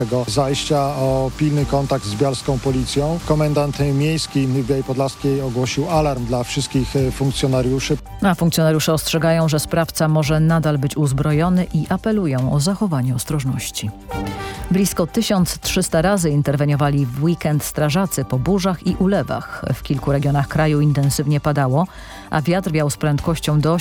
zajścia o pilny kontakt z bialską policją. Komendant miejski w Białej Podlaskiej ogłosił alarm dla wszystkich funkcjonariuszy. A funkcjonariusze ostrzegają, że sprawca może nadal być uzbrojony i apelują o zachowanie ostrożności. Blisko 1300 razy interweniowali w weekend strażacy po burzach i ulewach. W kilku regionach kraju intensywnie padało, a wiatr wiał z prędkością do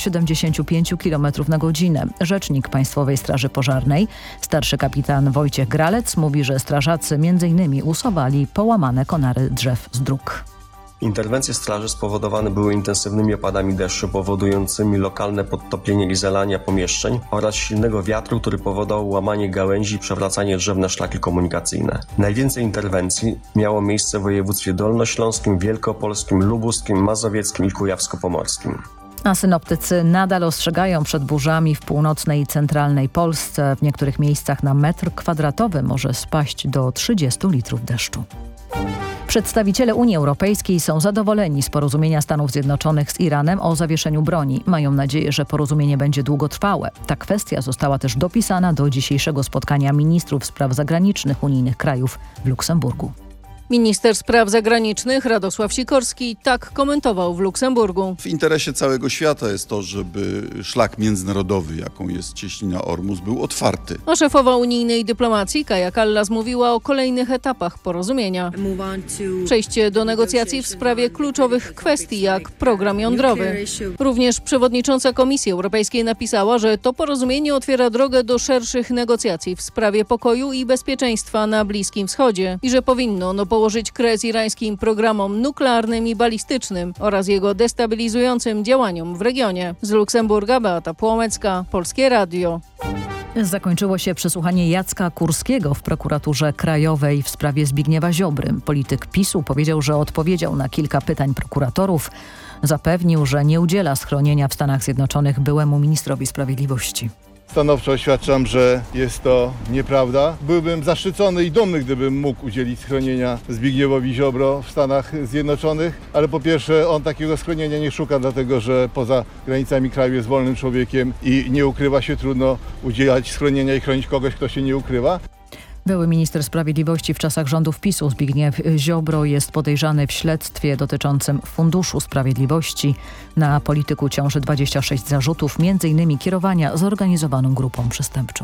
75 km na godzinę. Rzecznik Państwowej Straży Pożarnej, starszy kapitan Wojciech Gralec, mówi, że strażacy m.in. usuwali połamane konary drzew z dróg. Interwencje straży spowodowane były intensywnymi opadami deszczu powodującymi lokalne podtopienie i zalania pomieszczeń oraz silnego wiatru, który powodował łamanie gałęzi i przewracanie drzew na szlaki komunikacyjne. Najwięcej interwencji miało miejsce w województwie dolnośląskim, wielkopolskim, lubuskim, mazowieckim i kujawsko-pomorskim. A synoptycy nadal ostrzegają przed burzami w północnej i centralnej Polsce. W niektórych miejscach na metr kwadratowy może spaść do 30 litrów deszczu. Przedstawiciele Unii Europejskiej są zadowoleni z porozumienia Stanów Zjednoczonych z Iranem o zawieszeniu broni. Mają nadzieję, że porozumienie będzie długotrwałe. Ta kwestia została też dopisana do dzisiejszego spotkania ministrów spraw zagranicznych unijnych krajów w Luksemburgu. Minister spraw zagranicznych Radosław Sikorski tak komentował w Luksemburgu. W interesie całego świata jest to, żeby szlak międzynarodowy, jaką jest cieśnina Ormus, był otwarty. A szefowa unijnej dyplomacji Kaja Kallas mówiła o kolejnych etapach porozumienia. Przejście do negocjacji w sprawie kluczowych kwestii, jak program jądrowy. Również przewodnicząca Komisji Europejskiej napisała, że to porozumienie otwiera drogę do szerszych negocjacji w sprawie pokoju i bezpieczeństwa na Bliskim Wschodzie i że powinno ono położyć kres irańskim programom nuklearnym i balistycznym oraz jego destabilizującym działaniom w regionie. Z Luksemburga Beata Płomecka, Polskie Radio. Zakończyło się przesłuchanie Jacka Kurskiego w prokuraturze krajowej w sprawie Zbigniewa Ziobry. Polityk PiS-u powiedział, że odpowiedział na kilka pytań prokuratorów. Zapewnił, że nie udziela schronienia w Stanach Zjednoczonych byłemu ministrowi sprawiedliwości. Stanowczo oświadczam, że jest to nieprawda. Byłbym zaszczycony i dumny, gdybym mógł udzielić schronienia Zbigniewowi Ziobro w Stanach Zjednoczonych, ale po pierwsze on takiego schronienia nie szuka, dlatego że poza granicami kraju jest wolnym człowiekiem i nie ukrywa się. Trudno udzielać schronienia i chronić kogoś, kto się nie ukrywa. Były minister sprawiedliwości w czasach rządów PiS-u Zbigniew Ziobro jest podejrzany w śledztwie dotyczącym Funduszu Sprawiedliwości. Na polityku ciąży 26 zarzutów, m.in. kierowania zorganizowaną grupą przestępczą.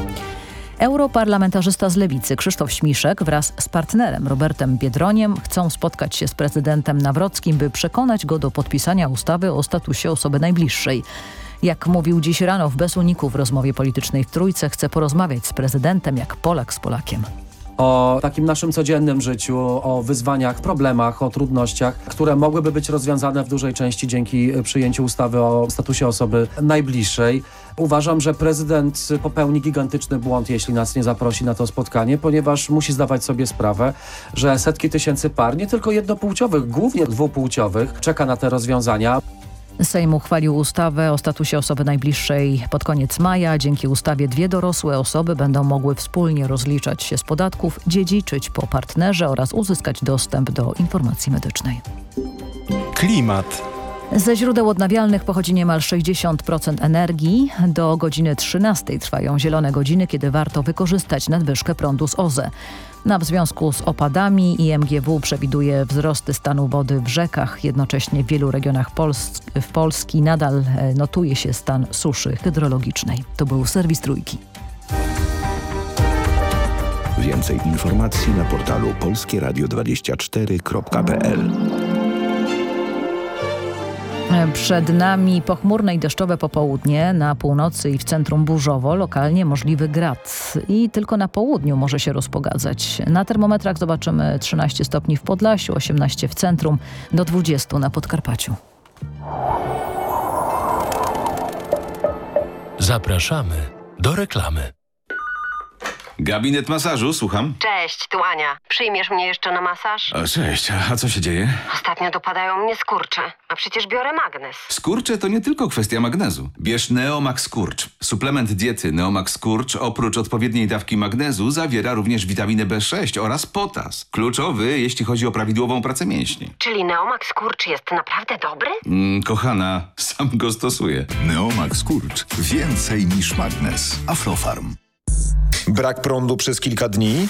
Europarlamentarzysta z Lewicy Krzysztof Śmiszek wraz z partnerem Robertem Biedroniem chcą spotkać się z prezydentem Nawrockim, by przekonać go do podpisania ustawy o statusie osoby najbliższej. Jak mówił dziś rano w Bez Uniku w rozmowie politycznej w Trójce, chce porozmawiać z prezydentem jak Polak z Polakiem. O takim naszym codziennym życiu, o wyzwaniach, problemach, o trudnościach, które mogłyby być rozwiązane w dużej części dzięki przyjęciu ustawy o statusie osoby najbliższej. Uważam, że prezydent popełni gigantyczny błąd, jeśli nas nie zaprosi na to spotkanie, ponieważ musi zdawać sobie sprawę, że setki tysięcy par, nie tylko jednopłciowych, głównie dwupłciowych, czeka na te rozwiązania. Sejm uchwalił ustawę o statusie osoby najbliższej pod koniec maja. Dzięki ustawie 2 dorosłe osoby będą mogły wspólnie rozliczać się z podatków, dziedziczyć po partnerze oraz uzyskać dostęp do informacji medycznej. Klimat. Ze źródeł odnawialnych pochodzi niemal 60% energii. Do godziny 13 trwają zielone godziny, kiedy warto wykorzystać nadwyżkę prądu z OZE. W związku z opadami IMGW przewiduje wzrosty stanu wody w rzekach. Jednocześnie w wielu regionach Polski nadal notuje się stan suszy hydrologicznej. To był serwis Trójki. Więcej informacji na portalu polskieradio24.pl. Przed nami pochmurne i deszczowe popołudnie, na północy i w centrum burzowo, lokalnie możliwy grad i tylko na południu może się rozpogadzać. Na termometrach zobaczymy 13 stopni w Podlasiu, 18 w centrum, do 20 na Podkarpaciu. Zapraszamy do reklamy. Gabinet masażu, słucham. Cześć, tu Ania. Przyjmiesz mnie jeszcze na masaż? Cześć, a co się dzieje? Ostatnio dopadają mnie skurcze, a przecież biorę magnes. Skurcze to nie tylko kwestia magnezu. Bierz Neomax Skurcz. Suplement diety Neomax Skurcz oprócz odpowiedniej dawki magnezu zawiera również witaminę B6 oraz potas. Kluczowy, jeśli chodzi o prawidłową pracę mięśni. Czyli Neomax Skurcz jest naprawdę dobry? Kochana, sam go stosuję. Neomax Skurcz. Więcej niż magnes. Aflofarm. Brak prądu przez kilka dni.